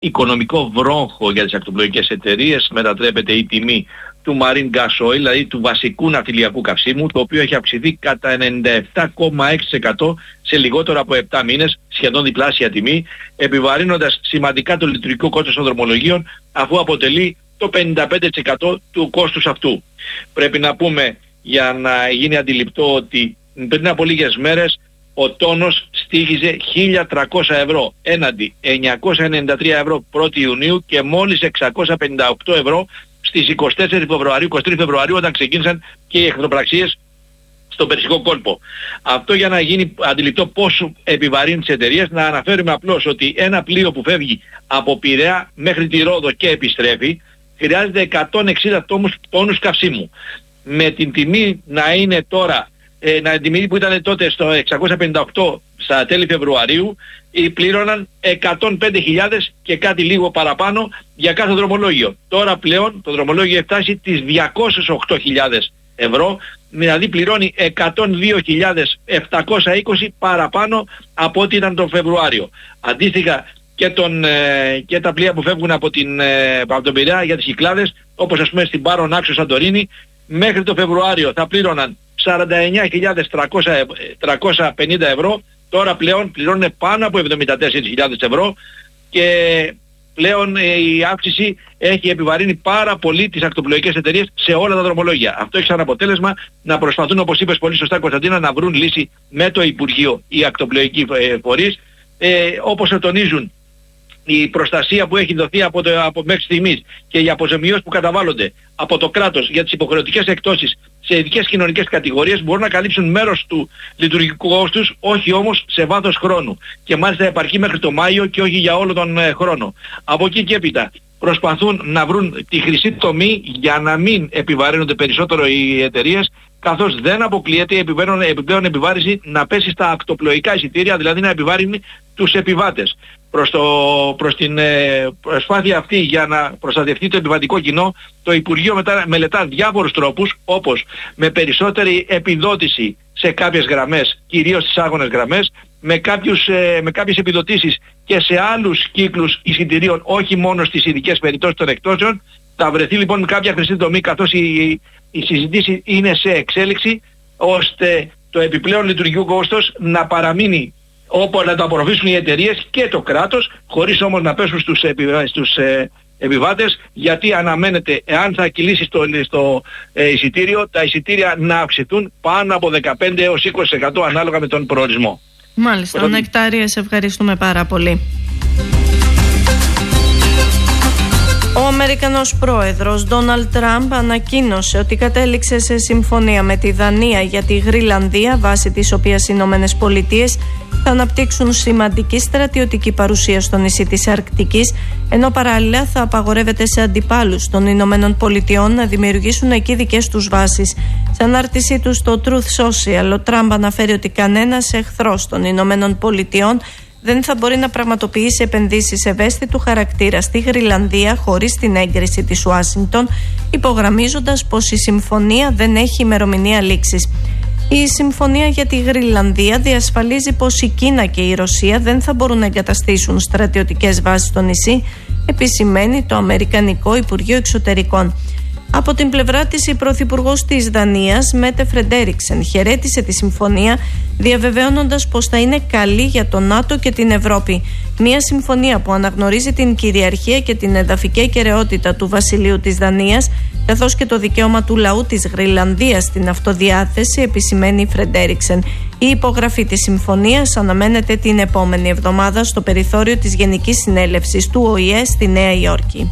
οικονομικό βρόχο για τις ακτοπλοϊκές εταιρείες μετατρέπεται η τιμή του Marine Gas Oil, δηλαδή του βασικού ναυτιλιακού καυσίμου, το οποίο έχει αυξηθεί κατά 97,6% σε λιγότερο από 7 μήνες, σχεδόν διπλάσια τιμή, επιβαρύνοντας σημαντικά το λειτουργικό κόστος των δρομολογίων, αφού αποτελεί το 55% του κόστους αυτού. Πρέπει να πούμε, για να γίνει αντιληπτό, ότι πριν από λίγες μέρες ο τόνος στοίχιζε 1.300 ευρώ έναντι 993 ευρώ 1η Ιουνίου και μόλις 658 ευρώ στις 23 Φεβρουαρίου όταν ξεκίνησαν και οι εχθροπραξίες στον Περσικό κόλπο. Αυτό για να γίνει αντιληπτό πόσο επιβαρύνει τις εταιρείες, να αναφέρουμε απλώς ότι ένα πλοίο που φεύγει από Πειραιά μέχρι τη Ρόδο και επιστρέφει χρειάζεται 160 τόνους καυσίμου. Με την τιμή να είναι τώρα, την τιμή που ήταν τότε στο 658 στα τέλη Φεβρουαρίου, πλήρωναν 105.000 και κάτι λίγο παραπάνω για κάθε δρομολόγιο. Τώρα πλέον το δρομολόγιο έχει φτάσει τις 208.000 ευρώ, δηλαδή πληρώνει 102.720 παραπάνω από ό,τι ήταν τον Φεβρουάριο. Αντίστοιχα και τα πλοία που φεύγουν από τον Πειραιά για τις Κυκλάδες, όπως ας πούμε στην Πάρο Νάξο Σαντορίνη, μέχρι το Φεβρουάριο θα πλήρωναν 49.350 ευρώ, τώρα πλέον πληρώνουν πάνω από 74.000 ευρώ και πλέον η αύξηση έχει επιβαρύνει πάρα πολύ τις ακτοπλοϊκές εταιρείες σε όλα τα δρομολόγια. Αυτό έχει σαν αποτέλεσμα να προσπαθούν, όπως είπες πολύ σωστά Κωνσταντίνα, να βρουν λύση με το Υπουργείο οι ακτοπλοϊκοί φορείς. Όπως τονίζουν, η προστασία που έχει δοθεί από μέχρι στιγμής και οι αποζημιώσεις που καταβάλλονται από το κράτος για τις υποχρεωτικές εκτόσεις σε ειδικές κοινωνικές κατηγορίες μπορούν να καλύψουν μέρος του λειτουργικού κόστους, όχι όμως σε βάθος χρόνου. Και μάλιστα επαρκεί μέχρι το Μάιο και όχι για όλο τον χρόνο. Από εκεί και έπειτα προσπαθούν να βρουν τη χρυσή τομή για να μην επιβαρύνονται περισσότερο οι εταιρείες, καθώς δεν αποκλείεται η επιπλέον επιβάρηση να πέσει στα ακτοπλοϊκά εισιτήρια, δηλαδή να επιβάρυνει τους επιβάτες. Προς την προσπάθεια αυτή για να προστατευτεί το επιβατικό κοινό, το Υπουργείο μελετά διάφορους τρόπους, όπως με περισσότερη επιδότηση σε κάποιες γραμμές, κυρίως στις άγονες γραμμές, με κάποιες επιδοτήσεις και σε άλλους κύκλους εισιτηρίων, όχι μόνο στις ειδικές περιπτώσεις των εκτόσεων. Θα βρεθεί λοιπόν κάποια χρυσή τομή, καθώς η συζήτηση είναι σε εξέλιξη, ώστε το επιπλέον λειτουργικό κόστος να παραμείνει όπου να το απορροφήσουν οι εταιρείες και το κράτος, χωρίς όμως να πέσουν στους επιβάτες, γιατί αναμένεται, εάν θα κυλήσει στο εισιτήριο, τα εισιτήρια να αυξηθούν πάνω από 15 έως 20% ανάλογα με τον προορισμό. Μάλιστα, Νεκτάρια, σε ευχαριστούμε πάρα πολύ. Ο Αμερικανός πρόεδρος Ντόναλντ Τραμπ ανακοίνωσε ότι κατέληξε σε συμφωνία με τη Δανία για τη Γροιλανδία, βάσει της οποίας οι Ηνωμένες Πολιτείες θα αναπτύξουν σημαντική στρατιωτική παρουσία στο νησί της Αρκτικής, ενώ παράλληλα θα απαγορεύεται σε αντιπάλους των Ηνωμένων Πολιτειών να δημιουργήσουν εκεί δικές τους βάσεις. Σε ανάρτησή του στο Truth Social, ο Τραμπ αναφέρει ότι κανένας εχθρός των Ηνωμένων Πολιτειών δεν θα μπορεί να πραγματοποιήσει επενδύσεις ευαίσθητου χαρακτήρα στη Γροιλανδία χωρίς την έγκριση της Ουάσιγκτον, υπογραμμίζοντας πως η συμφωνία δεν έχει ημερομηνία λήξης. Η συμφωνία για τη Γροιλανδία διασφαλίζει πως η Κίνα και η Ρωσία δεν θα μπορούν να εγκαταστήσουν στρατιωτικές βάσεις στο νησί, επισημαίνει το Αμερικανικό Υπουργείο Εξωτερικών. Από την πλευρά της, η Πρωθυπουργός της Δανίας, Μέτε Φρεντέριξεν, χαιρέτησε τη συμφωνία, διαβεβαιώνοντας πως θα είναι καλή για το ΝΑΤΟ και την Ευρώπη. Μια συμφωνία που αναγνωρίζει την κυριαρχία και την εδαφική ακεραιότητα του Βασιλείου της Δανίας, καθώς και το δικαίωμα του λαού της Γροιλανδίας στην αυτοδιάθεση, επισημαίνει η Φρεντέριξεν. Η υπογραφή της συμφωνίας αναμένεται την επόμενη εβδομάδα στο περιθώριο της Γενικής Συνέλευσης του ΟΗΕ στη Νέα Υόρκη.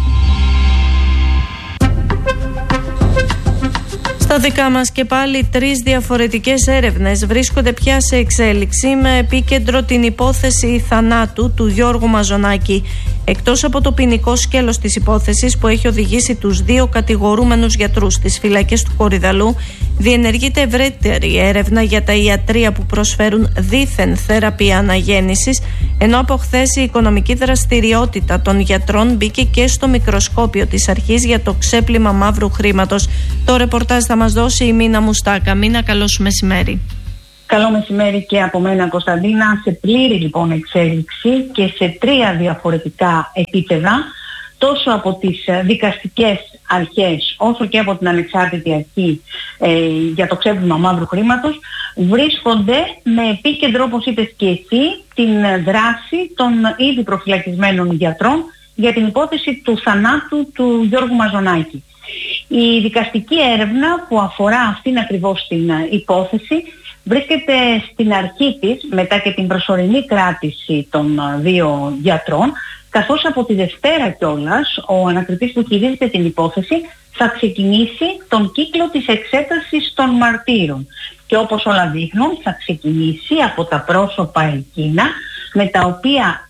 Στα δικά μας και πάλι 3 διαφορετικές έρευνες βρίσκονται πια σε εξέλιξη, με επίκεντρο την υπόθεση θανάτου του Γιώργου Μαζονάκη. Εκτός από το ποινικό σκέλος της υπόθεσης που έχει οδηγήσει τους 2 κατηγορούμενους γιατρούς στις φυλακές του Κορυδαλού, διενεργείται ευρύτερη έρευνα για τα ιατρεία που προσφέρουν δήθεν θεραπεία αναγέννησης, ενώ από χθες η οικονομική δραστηριότητα των γιατρών μπήκε και στο μικροσκόπιο της αρχής για το ξέπλυμα μαύρου χρήματος. Το ρεπορτάζ θα μας δώσει η Μίνα Μουστάκα. Μίνα, καλώς σου μεσημέρι. Καλό μεσημέρι και από μένα, Κωνσταντίνα. Σε πλήρη λοιπόν εξέλιξη και σε 3 διαφορετικά επίπεδα, τόσο από τις δικαστικές αρχές όσο και από την ανεξάρτητη αρχή για το ξέπλυμα μαύρου χρήματος, βρίσκονται με επίκεντρο, όπως είπες και εσύ, την δράση των ήδη προφυλακισμένων γιατρών για την υπόθεση του θανάτου του Γιώργου Μαζονάκη. Η δικαστική έρευνα που αφορά αυτήν ακριβώς την υπόθεση βρίσκεται στην αρχή της, μετά και την προσωρινή κράτηση των 2 γιατρών, καθώς από τη Δευτέρα κιόλας ο ανακριτής που χειρίζεται την υπόθεση θα ξεκινήσει τον κύκλο της εξέτασης των μαρτύρων. Και όπως όλα δείχνουν, θα ξεκινήσει από τα πρόσωπα εκείνα με τα οποία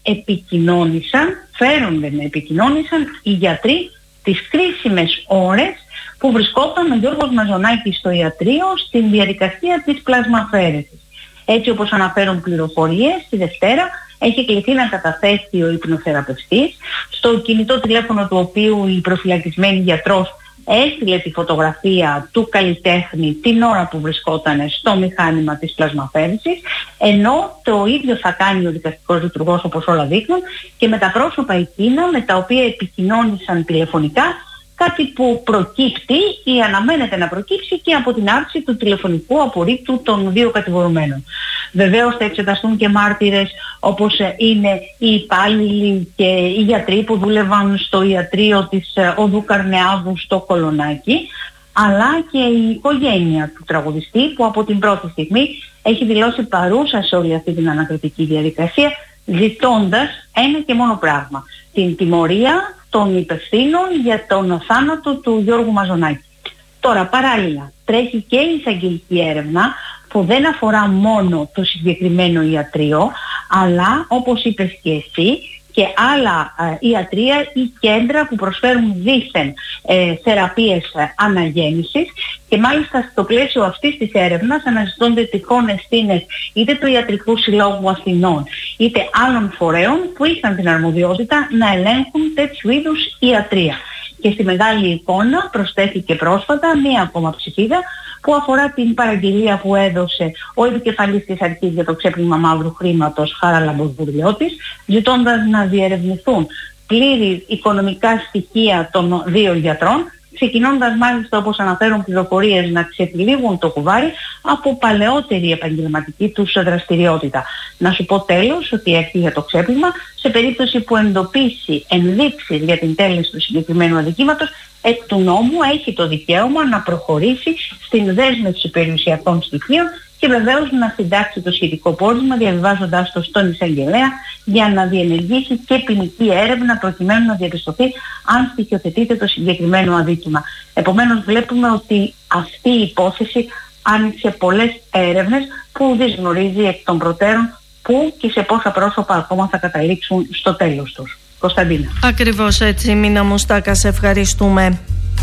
επικοινώνησαν οι γιατροί τις κρίσιμες ώρες που βρισκόταν ο Γιώργος Μαζονάκης στο ιατρείο στην διαδικασία της πλασμαφαίρεσης. Έτσι, όπως αναφέρουν πληροφορίες, τη Δευτέρα έχει κληθεί να καταθέσει ο υπνοθεραπευτής, στο κινητό τηλέφωνο του οποίου η προφυλακισμένη γιατρός έστειλε τη φωτογραφία του καλλιτέχνη την ώρα που βρισκόταν στο μηχάνημα της πλασμαφαίρεσης, ενώ το ίδιο θα κάνει ο δικαστικός λειτουργός, όπως όλα δείχνουν, και με τα πρόσωπα εκείνα με τα οποία επικοινώνησαν τηλεφωνικά, κάτι που προκύπτει ή αναμένεται να προκύψει και από την άρση του τηλεφωνικού απορρίτου των 2 κατηγορουμένων. Βεβαίως θα εξεταστούν και μάρτυρες όπως είναι οι υπάλληλοι και οι γιατροί που δούλευαν στο ιατρείο της Οδού Καρνεάδου στο Κολονάκι, αλλά και η οικογένεια του τραγουδιστή που από την πρώτη στιγμή έχει δηλώσει παρούσα σε όλη αυτή την ανακριτική διαδικασία, ζητώντας ένα και μόνο πράγμα: την τιμωρία των υπευθύνων για τον θάνατο του Γιώργου Μαζονάκη. Τώρα παράλληλα τρέχει και η εισαγγελική έρευνα που δεν αφορά μόνο το συγκεκριμένο ιατρείο, αλλά όπως είπες και εσύ, και άλλα ιατρεία ή κέντρα που προσφέρουν δήθεν θεραπείες αναγέννησης, και μάλιστα στο πλαίσιο αυτής της έρευνας αναζητώνται τυχόν ευθύνες είτε του Ιατρικού Συλλόγου Αθηνών είτε άλλων φορέων που είχαν την αρμοδιότητα να ελέγχουν τέτοιου είδους ιατρεία. Και στη μεγάλη εικόνα προσθέθηκε πρόσφατα μία ακόμα ψηφίδα που αφορά την παραγγελία που έδωσε ο επικεφαλής της αρχής για το ξέπλυμα μαύρου χρήματος, Χαράλαμπος Μπουρλιώτης, ζητώντας να διερευνηθούν πλήρη οικονομικά στοιχεία των 2 γιατρών, ξεκινώντας μάλιστα, όπως αναφέρουν πληροφορίες, να ξετυλίγουν το κουβάρι από παλαιότερη επαγγελματική τους δραστηριότητα. Να σου πω τέλος ότι η αρχή για το ξέπλυμα, σε περίπτωση που εντοπίσει ενδείξεις για την τέλεση του συγκεκριμένου αδικήματος, εκ του νόμου έχει το δικαίωμα να προχωρήσει στην δέσμευση περιουσιακών στοιχείων και βεβαίως να συντάξει το σχετικό πόρισμα, διαβιβάζοντάς το στον εισαγγελέα για να διενεργήσει και ποινική έρευνα προκειμένου να διαπιστωθεί αν στοιχειοθετείται το συγκεκριμένο αδίκημα. Επομένως βλέπουμε ότι αυτή η υπόθεση άνοιξε πολλές έρευνες που δεν γνωρίζει εκ των προτέρων πού και σε πόσα πρόσωπα ακόμα θα καταλήξουν στο τέλος τους. Κωνσταντίνα. Ακριβώς έτσι, Μίνα Μουστάκα, σε ευχαριστούμε.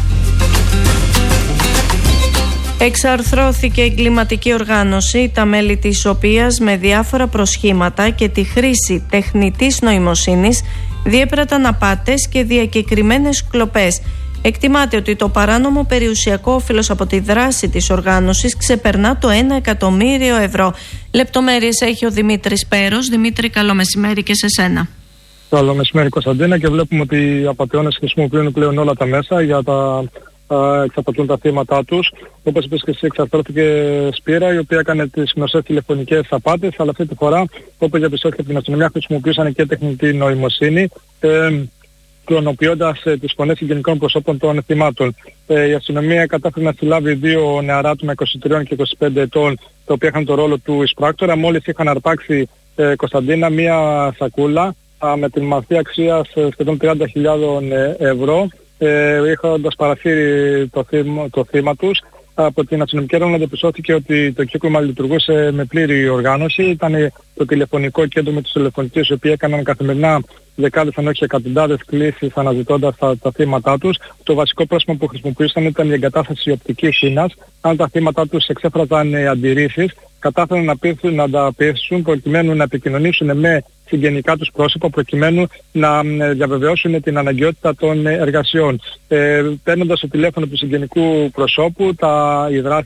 Εξαρθρώθηκε η εγκληματική οργάνωση, τα μέλη της οποίας με διάφορα προσχήματα και τη χρήση τεχνητής νοημοσύνης διέπραταν απάτες και διακεκριμένες κλοπές. Εκτιμάται ότι το παράνομο περιουσιακό όφελος από τη δράση της οργάνωσης ξεπερνά το 1 εκατομμύριο ευρώ. Λεπτομέρειες έχει ο Δημήτρης Πέρος. Δημήτρη, καλό μεσημέρι και σε σένα. Καλό μεσημέρι, Κωνσταντίνα, και βλέπουμε ότι οι απατεώνες χρησιμοποιούν πλέον όλα τα μέσα για τα εξαπατούν τα θύματα τους. Όπως είπες και εσύ, εξαρθρώθηκε Σπύρα, η οποία έκανε τις γνωστές τηλεφωνικές απάτες, αλλά αυτή τη φορά, όπως διαπιστώθηκε από την αστυνομία, χρησιμοποιούσαν και τεχνητή νοημοσύνη, κλωνοποιώντας τις φωνές συγγενικών προσώπων των θυμάτων. Η αστυνομία κατάφερε να συλλάβει 2 νεαρά του με 23 και 25 ετών, τα οποία είχαν το ρόλο του εισπράκτορα. Μόλις είχαν αρπάξει, Κωνσταντίνα, μία σακούλα με την μαθή αξία σχεδόν 30.000 ευρώ, είχοντας παρασύρει το θύμα τους. Από την αστυνομική έρευνα διαπιστώθηκε ότι το κύκλωμα λειτουργούσε με πλήρη οργάνωση. Ήταν το τηλεφωνικό κέντρο με τους τηλεφωνικούς, οι οποίοι έκαναν καθημερινά δεκάδες αν όχι εκατοντάδες κλήσεις αναζητώντας τα θύματα τους. Το βασικό πρόσωπο που χρησιμοποιούσαν ήταν η εγκατάσταση οπτικής ίνας. Αν τα θύματα τους εξέφραζαν αντιρρήσεις, κατάφεραν να τα πείσουν προκειμένου να επικοινωνήσουν με συγγενικά τους πρόσωπα, προκειμένου να διαβεβαιώσουν την αναγκαιότητα των εργασιών. Παίρνοντας το τηλέφωνο του συγγενικού προσώπου, οι δράστες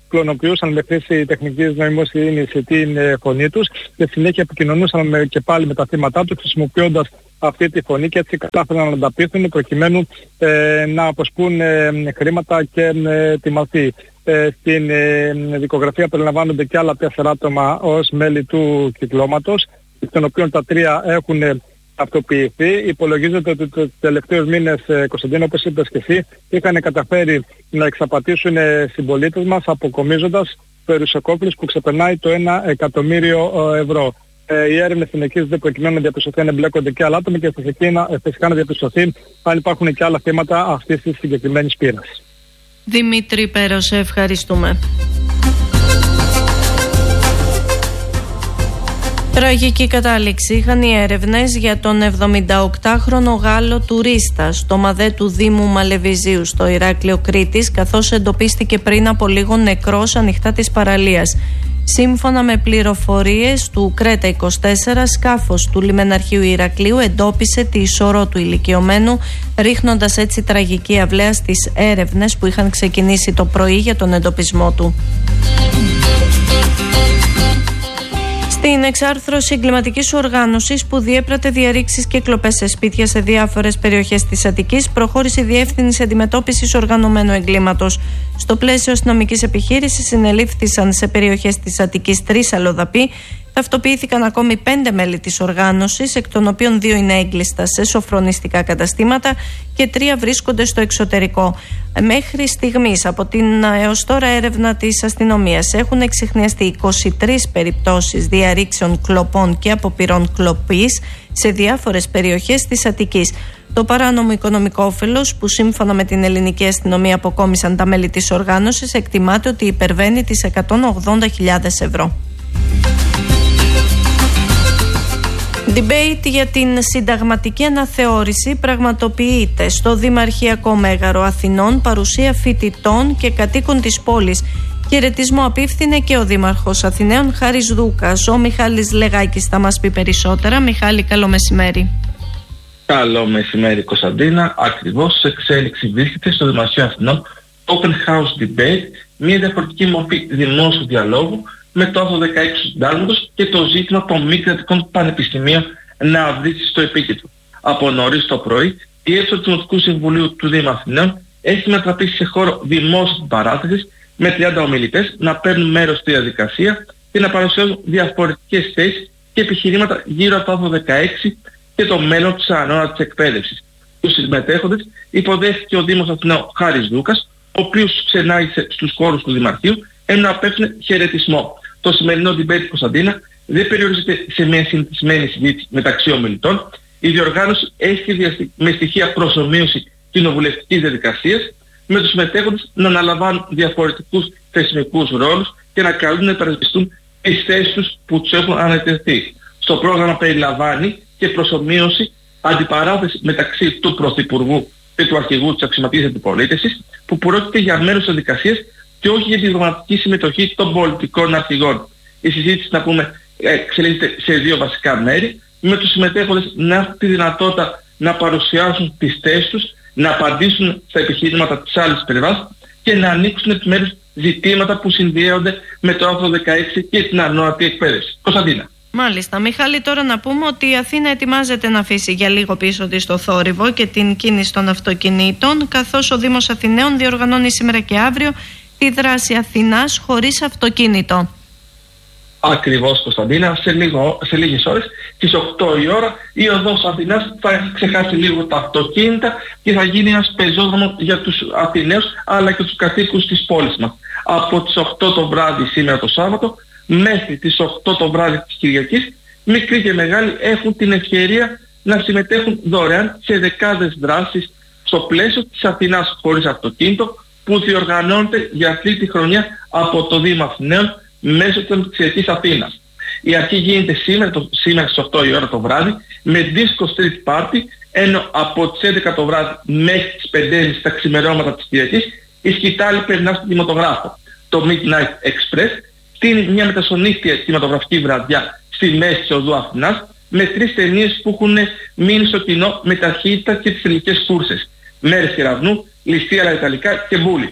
κλωνοποιούσαν με χρήση τεχνικής νοημοσύνης την φωνή τους και συνέχεια επικοινωνούσαν και πάλι με τα θύματά τους χρησιμοποιώντας αυτή τη φωνή και έτσι κατάφεραν να ανταπίθουν προκειμένου να αποσπούν χρήματα και τιμαθεί. Στην δικογραφία περιλαμβάνονται και άλλα 4 άτομα ως μέλη του κυκλώματος, των οποίων τα 3 έχουν αυτοποιηθεί. Υπολογίζεται ότι τους τελευταίους μήνες, Κωνσταντίνο, όπως είπες και εσύ, είχαν καταφέρει να εξαπατήσουν συμπολίτες μας αποκομίζοντας περιουσιακόφιλους που ξεπερνάει το 1 εκατομμύριο ευρώ. Οι έρευνες συνεχίζονται προκειμένου να διαπιστωθεί αν εμπλέκονται και άλλα άτομα και φυσικά να διαπιστωθεί αν υπάρχουν και άλλα θύματα αυτής της συγκεκριμένης πείρας. Δημήτρη Πέρο, σε ευχαριστούμε. Τραγική κατάληξη είχαν οι έρευνες για τον 78χρονο Γάλλο τουρίστα στο ΜΑΔΕ του Δήμου Μαλεβιζίου στο Ηράκλειο Κρήτης, καθώς εντοπίστηκε πριν από λίγο νεκρός ανοιχτά της παραλίας. Σύμφωνα με πληροφορίες του Κρέτα 24, σκάφος του λιμεναρχείου Ηρακλείου εντόπισε τη σωρό του ηλικιωμένου, ρίχνοντας έτσι τραγική αυλαία στις έρευνες που είχαν ξεκινήσει το πρωί για τον εντοπισμό του. Στην εξάρθρωση εγκληματικής οργάνωσης που διέπρατε διαρρήξεις και κλοπές σε σπίτια σε διάφορες περιοχές της Αττικής, προχώρησε η Διεύθυνση Αντιμετώπισης Οργανωμένου Εγκλήματος. Στο πλαίσιο αστυνομικής επιχείρησης συνελήφθησαν σε περιοχές της Αττικής 3 αλλοδαποί. Ταυτοποιήθηκαν ακόμη 5 μέλη της οργάνωσης, εκ των οποίων 2 είναι έγκλειστα σε σοφρονιστικά καταστήματα και 3 βρίσκονται στο εξωτερικό. Μέχρι στιγμής, από την έως τώρα έρευνα της αστυνομίας, έχουν εξιχνιαστεί 23 περιπτώσεις διαρρήξεων κλοπών και αποπειρών κλοπής σε διάφορες περιοχές της Αττικής. Το παράνομο οικονομικό όφελος που σύμφωνα με την ελληνική αστυνομία αποκόμισαν τα μέλη της οργάνωσης εκτιμάται ότι υπερβαίνει τις 180.000 ευρώ. Debate για την συνταγματική αναθεώρηση πραγματοποιείται στο Δημαρχιακό Μέγαρο Αθηνών, παρουσία φοιτητών και κατοίκων της πόλης. Χαιρετισμό απίφθινε και ο Δήμαρχος Αθηναίων Χάρης Δούκας. Ο Μιχάλης Λεγάκης θα μας πει περισσότερα. Μιχάλη, καλό μεσημέρι. Καλό μεσημέρι, Κωνσταντίνα. Ακριβώς σε εξέλιξη βρίσκεται στο Δημαρχείο Αθηνών Open House Debate, μια διαφορετική μορφή δημόσιου διαλόγου με το άρθρο 16 του Συντάγματος και το ζήτημα των μη κρατικών πανεπιστημίων να βρίσκεται στο επίκεντρο. Από νωρίς το πρωί, η αίθουσα του Δημοτικού Συμβουλίου του Δήμου Αθηναίων έχει μετατραπεί σε χώρο δημόσιας παράθεσης με 30 ομιλητές να παίρνουν μέρος στη διαδικασία και να παρουσιάζουν διαφορετικές θέσεις και επιχειρήματα γύρω από το άρθρο 16 και το μέλλον της ανώτατης εκπαίδευσης. Τους συμμετέχοντες υποδέχθηκε ο Δήμος Αθηναίων Χάρης Δούκας, ο οποίος ξενάγησε στους χώρους του Δημαρχείου ενώ απέφθινε χαιρετισμό. Το σημερινό debate, Κωνσταντίνα, δεν περιορίζεται σε μια συνηθισμένη συζήτηση μεταξύ ομιλητών. Η διοργάνωση έχει με στοιχεία προσομοίωση κοινοβουλευτικής διαδικασίας, με τους συμμετέχοντες να αναλαμβάνουν διαφορετικούς θεσμικούς ρόλους και να καλούν να υπερασπιστούν τις θέσεις τους που τους έχουν ανατεθεί. Στο πρόγραμμα περιλαμβάνει και προσομοίωση αντιπαράθεση μεταξύ του Πρωθυπουργού και του Αρχηγού της Αξιωματικής Αντιπολίτευσης, που πρόκειται για μέρος της διαδικασίας και όχι για τη δογματική συμμετοχή των πολιτικών αρχηγών. Η συζήτηση, να πούμε, εξελίσσεται σε 2 βασικά μέρη, με τους συμμετέχοντες να έχουν τη δυνατότητα να παρουσιάσουν τις θέσεις τους, να απαντήσουν στα επιχειρήματα της άλλης πλευράς και να ανοίξουν επιμέρους ζητήματα που συνδέονται με το άρθρο 16 και την ανώτατη εκπαίδευση. Κωνσταντίνα. Μάλιστα. Μιχάλη, τώρα να πούμε ότι η Αθήνα ετοιμάζεται να αφήσει για λίγο πίσω της το θόρυβο και την κίνηση των αυτοκινήτων, καθώς ο Δήμος Αθηναίων διοργανώνει σήμερα και αύριο τη δράση Αθηνάς χωρίς αυτοκίνητο. Ακριβώς, Κωνσταντίνα, σε λίγες ώρες, στις 8 η ώρα, η οδός Αθηνάς θα ξεχάσει λίγο τα αυτοκίνητα και θα γίνει ένας πεζόδρομος για τους Αθηναίους αλλά και τους κατοίκους της πόλης μας. Από τις 8 το βράδυ σήμερα το Σάββατο μέχρι τις 8 το βράδυ της Κυριακής, μικροί και μεγάλοι έχουν την ευκαιρία να συμμετέχουν δωρεάν σε δεκάδες δράσεις στο πλαίσιο της Αθηνάς χωρίς αυτοκίνητο, που διοργανώνεται για αυτή τη χρονιά από το Δήμο Αθηναίων μέσω της Ανοιξιακής Αθήνας. Η αρχή γίνεται σήμερα στις 8 η ώρα το βράδυ με disco street party, ενώ από τις 11 το βράδυ μέχρι τις 5.30 τα ξημερώματα της Κυριακής η σκητάλη περνά στον κινηματογράφο. Το Midnight Express στείνει μια μετασονύχτια κινηματογραφική βραδιά στη μέση της οδού Αθηνάς με 3 ταινίες που έχουν μείνει στο κοινό με ταχύτητα και τις ελληνικές κούρσες. Μέρες Κεραυνού, Ληστεία αλλά Ιταλικά και Βούλη.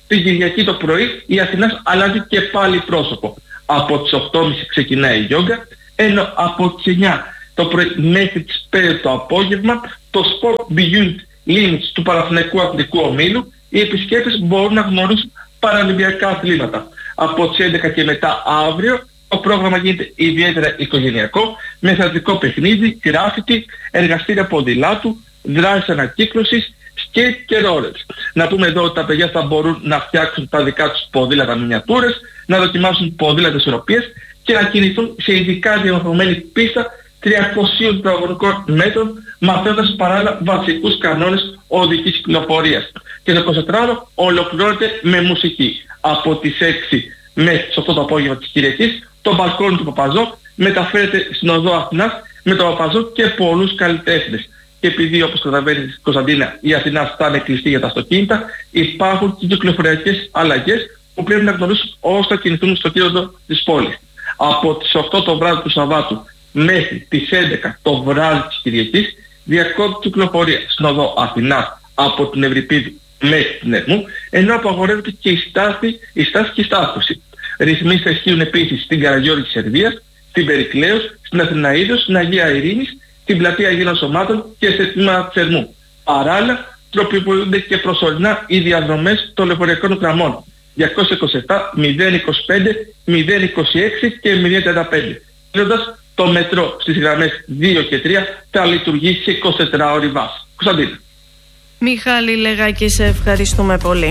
την Κυριακή το πρωί η Αθηνάς αλλάζει και πάλι πρόσωπο. Από τις 8.30 ξεκινάει η γιόγκα, ενώ από τις 9 το πρωί μέχρι τις 5 το απόγευμα το Sport Beyond Limits του Παναθηναϊκού Αθλητικού Ομίλου οι επισκέπτες μπορούν να γνωρίσουν παραλυμπιακά αθλήματα. Από τις 11 και μετά αύριο το πρόγραμμα γίνεται ιδιαίτερα οικογενειακό, με θεατρικό παιχνίδι, γκράφιτι, εργαστήρια ποδηλάτου, δράσεις ανακύκλωσης, σκέιτ και ρόλερς. Να πούμε εδώ ότι τα παιδιά θα μπορούν να φτιάξουν τα δικά τους ποδήλατα μινιατούρες, να δοκιμάσουν ποδήλατες ισορροπίας και να κινηθούν σε ειδικά διαμορφωμένη πίστα 300 τετραγωνικών μέτρων, μαθαίνοντας παράλληλα βασικούς κανόνες οδικής κυκλοφορίας. Και το 24ωρο ολοκληρώνεται με μουσική. Από τις 6 μέχρι τις 8 το απόγευμα της Κυριακής, το μπαλκόνι του Παπαζό μεταφέρεται στην οδό Αθηνάς με τον Παπαζό και πολλούς καλλιτέχνες. Και επειδή, όπως καταλαβαίνεις, Κωνσταντίνα, η Αθηνά θα είναι κλειστή για τα αυτοκίνητα, υπάρχουν και κυκλοφοριακές αλλαγές που πρέπει να γνωρίσουν ώστε να κινηθούν στο κέντρο της πόλης. Από τις 8 το βράδυ του Σαββάτου μέχρι τις 11 το βράδυ της Κυριακής διακόπτει κυκλοφορία στην οδό Αθηνάς από την Ευρυπίδη μέχρι την Ερμού, ενώ απαγορεύεται και η στάση και η στάθμιση. Ρυθμίσεις θα ισχύουν επίσης στην Καραγιόρη της Σερβίας, στην Περικλέους, στην Αθηναΐδος, στην Αγία Ειρήνης, στην Πλατεία Αγίων Σωμάτων και σε τμήματα της Ερμού. Παράλληλα, τροποποιούνται και προσωρινά οι διαδρομές των λεωφορειακών γραμμών 227, 025, 026 και 035. Κλείνοντας, το μετρό στις γραμμές 2 και 3 θα λειτουργήσει σε 24 ώρη βάση. Κωνσταντίνα. Μιχάλη Λεγάκη, σε ευχαριστούμε πολύ.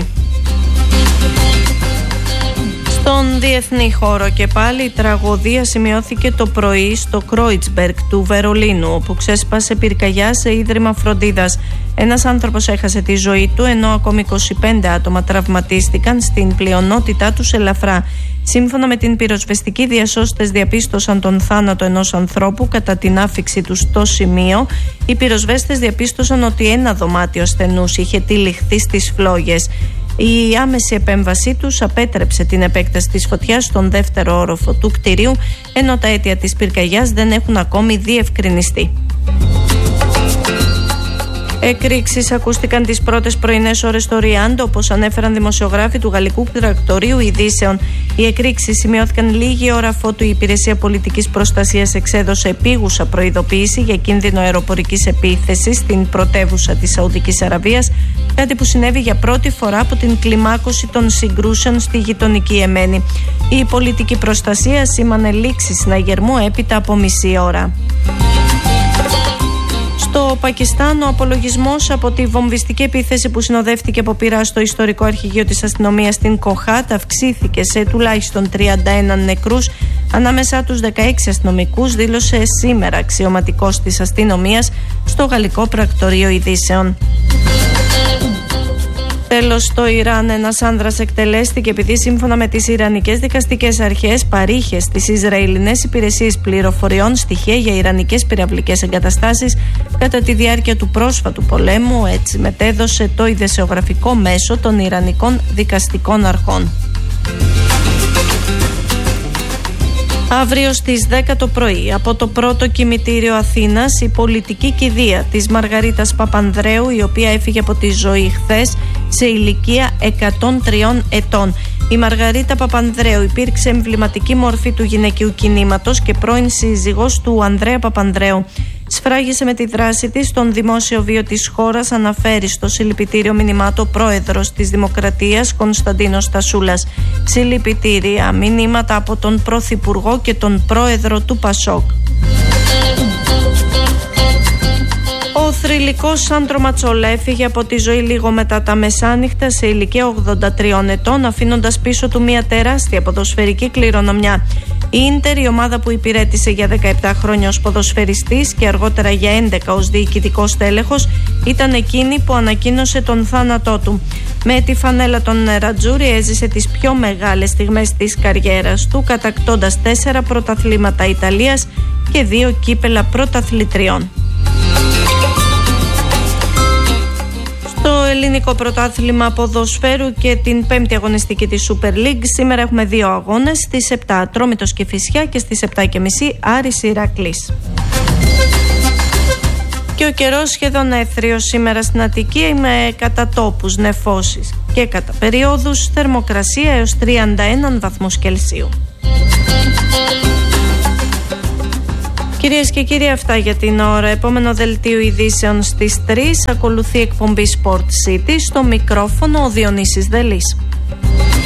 Στον διεθνή χώρο και πάλι η τραγωδία σημειώθηκε το πρωί στο Κρόιτσμπεργκ του Βερολίνου, όπου ξέσπασε πυρκαγιά σε ίδρυμα φροντίδας. Ένας άνθρωπος έχασε τη ζωή του, ενώ ακόμη 25 άτομα τραυματίστηκαν, στην πλειονότητά τους ελαφρά. Σύμφωνα με την πυροσβεστική, διασώστες διαπίστωσαν τον θάνατο ενός ανθρώπου κατά την άφιξη του στο σημείο. Οι πυροσβέστες διαπίστωσαν ότι ένα δωμάτιο ασθενούς είχε τυλιχθεί στις φλόγες. Η άμεση επέμβασή τους απέτρεψε την επέκταση της φωτιάς στον δεύτερο όροφο του κτηρίου, ενώ τα αίτια της πυρκαγιάς δεν έχουν ακόμη διευκρινιστεί. Εκρήξεις ακούστηκαν τις πρώτες πρωινές ώρες στο Ριάντ, όπως ανέφεραν δημοσιογράφοι του γαλλικού πρακτορείου ειδήσεων. Οι εκρήξεις σημειώθηκαν λίγη ώρα αφότου η Υπηρεσία Πολιτικής Προστασίας εξέδωσε επίγουσα προειδοποίηση για κίνδυνο αεροπορικής επίθεσης στην πρωτεύουσα της Σαουδικής Αραβίας, κάτι που συνέβη για πρώτη φορά από την κλιμάκωση των συγκρούσεων στη γειτονική Ιεμένη. Η πολιτική προστασία σήμανε λήξη συναγερμού έπειτα από μισή ώρα. Στο Πακιστάν, ο απολογισμός από τη βομβιστική επίθεση που συνοδεύτηκε από πυρά στο ιστορικό αρχηγείο της αστυνομίας στην Κοχάτ αυξήθηκε σε τουλάχιστον 31 νεκρούς, ανάμεσά τους 16 αστυνομικούς, δήλωσε σήμερα αξιωματικός της αστυνομίας στο γαλλικό πρακτορείο ειδήσεων. Τέλος, στο Ιράν, ένας άνδρας εκτελέστηκε επειδή σύμφωνα με τις ιρανικές δικαστικές αρχές παρήχε στις Ισραηλινές υπηρεσίες πληροφοριών στοιχεία για ιρανικές πυραυλικές εγκαταστάσεις κατά τη διάρκεια του πρόσφατου πολέμου. Έτσι μετέδωσε το ειδησεογραφικό μέσο των Ιρανικών δικαστικών αρχών. Αύριο στις 10 το πρωί, από το πρώτο κημητήριο Αθήνας, η πολιτική κηδεία της Μαργαρίτας Παπανδρέου, η οποία έφυγε από τη ζωή χθες σε ηλικία 103 ετών. Η Μαργαρίτα Παπανδρέου υπήρξε εμβληματική μορφή του γυναικείου κινήματος και πρώην σύζυγος του Ανδρέα Παπανδρέου. Σφράγισε με τη δράση της στον δημόσιο βίο της χώρας, αναφέρει στο συλληπιτήριο μηνυμά του πρόεδρος της Δημοκρατίας Κωνσταντίνος Στασούλας. Συλληπιτήρια μηνύματα από τον Πρωθυπουργό και τον πρόεδρο του Πασόκ. Ο θρυλικός Σάντρο Ματσόλα έφυγε από τη ζωή λίγο μετά τα μεσάνυχτα σε ηλικία 83 ετών, αφήνοντας πίσω του μια τεράστια ποδοσφαιρική κληρονομιά. Η Ίντερ, η ομάδα που υπηρέτησε για 17 χρόνια ως ποδοσφαιριστής και αργότερα για 11 ως διοικητικός τέλεχος, ήταν εκείνη που ανακοίνωσε τον θάνατό του. Με τη φανέλα των Νερατζούρι έζησε τις πιο μεγάλες στιγμές της καριέρας του, κατακτώντας 4 πρωταθλήματα Ιταλίας και 2 κύπελα πρωταθλητριών. Στο ελληνικό πρωτάθλημα ποδοσφαίρου και την 5η αγωνιστική της Super League σήμερα έχουμε 2 αγώνες, στις 7 Ατρόμητος και Κηφισιά και στις 7.30 Άρης Ηρακλής. Και ο καιρός σχεδόν έθριος σήμερα στην Αττική με κατά τόπους νεφώσεις και κατά περιόδους θερμοκρασία έως 31 βαθμούς Κελσίου. Κυρίες και κύριοι, αυτά για την ώρα. Επόμενο δελτίο ειδήσεων στις 3. Ακολουθεί εκπομπή Sport City. Στο μικρόφωνο ο Διονύσης Δελής.